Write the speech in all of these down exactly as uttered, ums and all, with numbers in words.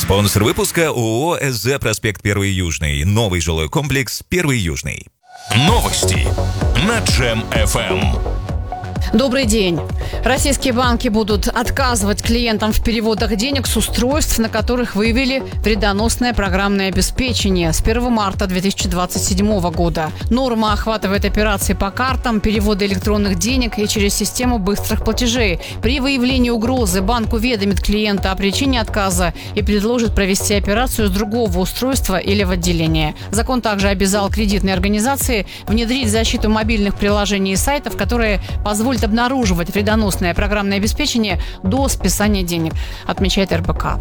Спонсор выпуска ООО СЗ «Проспект Первый Южный». Новый жилой комплекс «Первый Южный». Новости на Джем эф эм. Добрый день. Российские банки будут отказывать клиентам в переводах денег с устройств, на которых выявили вредоносное программное обеспечение с первого марта две тысячи двадцать седьмого года. Норма охватывает операции по картам, переводы электронных денег и через систему быстрых платежей. При выявлении угрозы банк уведомит клиента о причине отказа и предложит провести операцию с другого устройства или в отделении. Закон также обязал кредитные организации внедрить защиту мобильных приложений и сайтов, которые позволят обнаруживать вредоносное программное обеспечение до списания денег, отмечает эр бэ ка.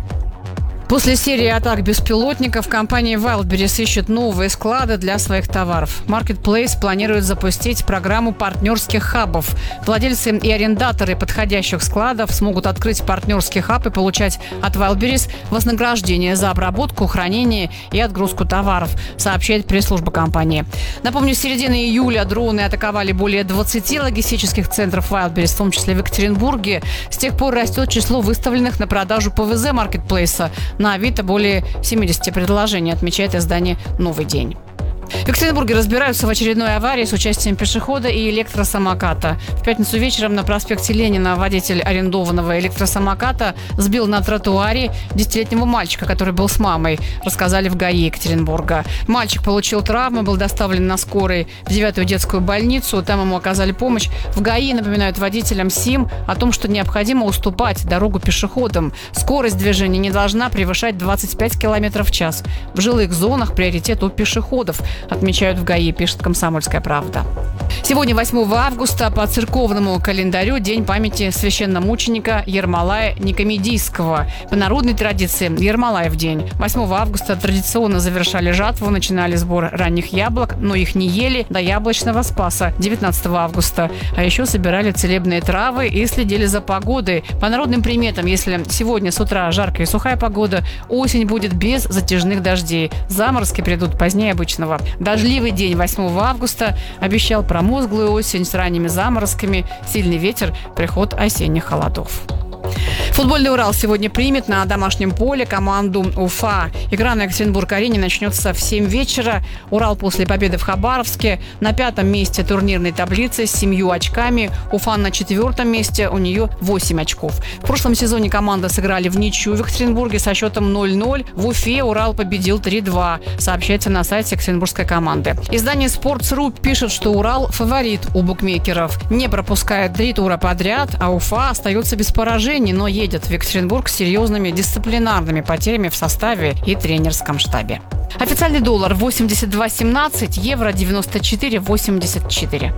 После серии атак беспилотников компания Wildberries ищет новые склады для своих товаров. Marketplace планирует запустить программу партнерских хабов. Владельцы и арендаторы подходящих складов смогут открыть партнерский хаб и получать от Wildberries вознаграждение за обработку, хранение и отгрузку товаров, сообщает пресс-служба компании. Напомню, с середины июля дроны атаковали более двадцати логистических центров Wildberries, в том числе в Екатеринбурге. С тех пор растет число выставленных на продажу пэ вэ зэ Marketplace. На Авито более семидесяти предложений, отмечает издание «Новый день». В Екатеринбурге разбираются в очередной аварии с участием пешехода и электросамоката. В пятницу вечером на проспекте Ленина водитель арендованного электросамоката сбил на тротуаре десятилетнего мальчика, который был с мамой, рассказали в гэ а и Екатеринбурга. Мальчик получил травмы, был доставлен на скорой в девятую детскую больницу. Там ему оказали помощь. В гэ а и напоминают водителям СИМ о том, что необходимо уступать дорогу пешеходам. Скорость движения не должна превышать двадцать пять километров в час. В жилых зонах приоритет у пешеходов, отмечают в гэ а и, пишет «Комсомольская правда». Сегодня, восьмого августа, по церковному календарю День памяти священномученика Ермолая Никомедийского. По народной традиции Ермолаев день. восьмого августа традиционно завершали жатву, начинали сбор ранних яблок, но их не ели до яблочного спаса девятнадцатого августа. А еще собирали целебные травы и следили за погодой. По народным приметам, если сегодня с утра жаркая и сухая погода, осень будет без затяжных дождей. Заморозки придут позднее обычного. Дождливый день восьмого августа обещал промозглую осень с ранними заморозками, сильный ветер, приход осенних холодов. Футбольный «Урал» сегодня примет на домашнем поле команду «Уфа». Игра на Екатеринбург-арене начнется в семь вечера. «Урал» после победы в Хабаровске на пятом месте турнирной таблицы с семью очками. «Уфа» на четвертом месте, у нее восемь очков. В прошлом сезоне команды сыграли в ничью в Екатеринбурге со счетом ноль ноль. В Уфе «Урал» победил три два, сообщается на сайте екатеринбургской команды. Издание «Спортс.ру» пишет, что «Урал» фаворит у букмекеров. Не пропускает три тура подряд, а «Уфа» остается без поражений, но едет в Екатеринбург с серьезными дисциплинарными потерями в составе и тренерском штабе. Официальный доллар восемьдесят два семнадцать, евро девяносто четыре восемьдесят четыре.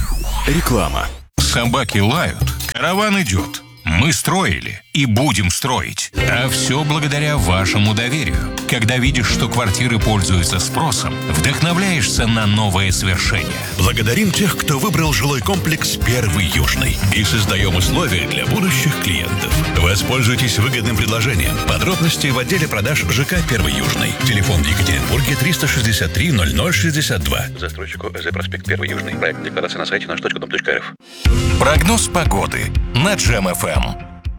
Реклама. Собаки лают, караван идет. Мы строили и будем строить. А все благодаря вашему доверию. Когда видишь, что квартиры пользуются спросом, вдохновляешься на новые свершения. Благодарим тех, кто выбрал жилой комплекс «Первый Южный». И создаем условия для будущих клиентов. Воспользуйтесь выгодным предложением. Подробности в отделе продаж ЖК «Первый Южный». Телефон в Екатеринбурге триста шестьдесят три ноль ноль шестьдесят два. Застройщику ЭЗ «Проспект Первый Южный». Проект декларации на сайте наш точка дом точка эр эф. Прогноз погоды на Джем эф эм.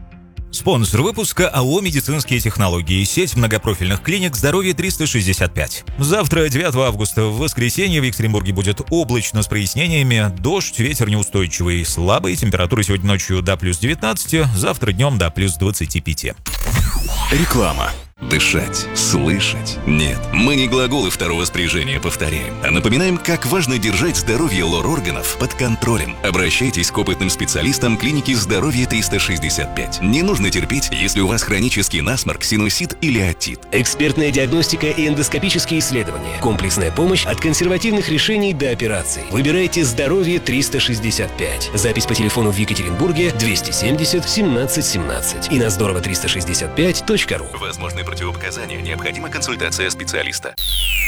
Спонсор выпуска АО «Медицинские технологии». Сеть многопрофильных клиник «Здоровье триста шестьдесят пять». Завтра, девятого августа, в воскресенье в Екатеринбурге будет облачно с прояснениями. Дождь, ветер неустойчивый, слабый. Температура сегодня ночью до плюс девятнадцати, завтра днем до плюс двадцати пяти. Реклама. Дышать, слышать. Нет, мы не глаголы второго спряжения повторяем, а напоминаем, как важно держать здоровье лор-органов под контролем. Обращайтесь к опытным специалистам клиники «Здоровье триста шестьдесят пять». Не нужно терпеть, если у вас хронический насморк, синусит или отит. Экспертная диагностика и эндоскопические исследования. Комплексная помощь от консервативных решений до операций. Выбирайте «Здоровье триста шестьдесят пять». Запись по телефону в Екатеринбурге двести семьдесят семнадцать семнадцать и на здорово триста шестьдесят пять точка ру. Возможны противопоказания, необходима консультация специалиста.